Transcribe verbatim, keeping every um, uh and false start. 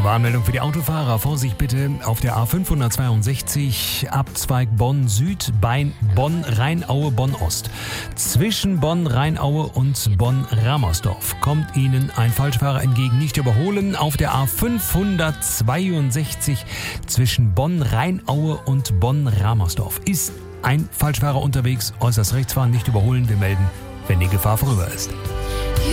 Warnmeldung für die Autofahrer. Vorsicht bitte auf der A fünfhundertzweiundsechzig, Abzweig Bonn Süd bei Bonn-Rheinaue, Bonn-Ost. Zwischen Bonn-Rheinaue und Bonn-Ramersdorf kommt Ihnen ein Falschfahrer entgegen. Nicht überholen. Auf der A fünfhundertzweiundsechzig zwischen Bonn-Rheinaue und Bonn-Ramersdorf ist ein Falschfahrer unterwegs. Äußerst rechts fahren, nicht überholen. Wir melden, wenn die Gefahr vorüber ist.